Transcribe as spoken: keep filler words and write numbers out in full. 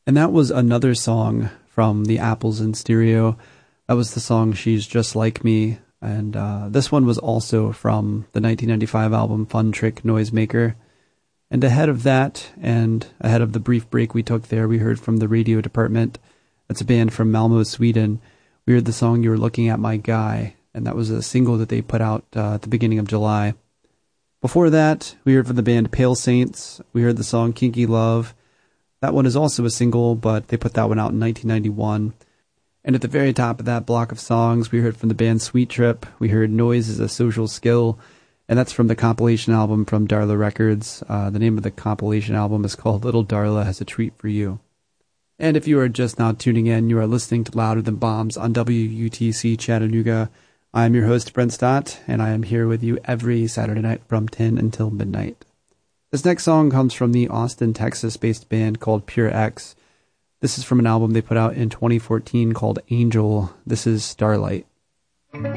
And that was another song from the Apples in Stereo. That was the song She's Just Like Me. And uh, this one was also from the nineteen ninety-five album Fun Trick Noisemaker. And ahead of that, and ahead of the brief break we took there, we heard from the Radio Department. That's a band from Malmö, Sweden. We heard the song You Were Looking at My Guy, and that was a single that they put out uh, at the beginning of July. Before that, we heard from the band Pale Saints. We heard the song Kinky Love. That one is also a single, but they put that one out in nineteen ninety-one. And at the very top of that block of songs, we heard from the band Sweet Trip. We heard Noise is a Social Skill, and that's from the compilation album from Darla Records. Uh, the name of the compilation album is called Little Darla Has a Treat for You. And if you are just now tuning in, you are listening to Louder Than Bombs on W U T C Chattanooga. I am your host, Brent Stott, and I am here with you every Saturday night from ten until midnight. This next song comes from the Austin, Texas-based band called Pure X. This is from an album they put out in twenty fourteen called Angel. This is Starlight.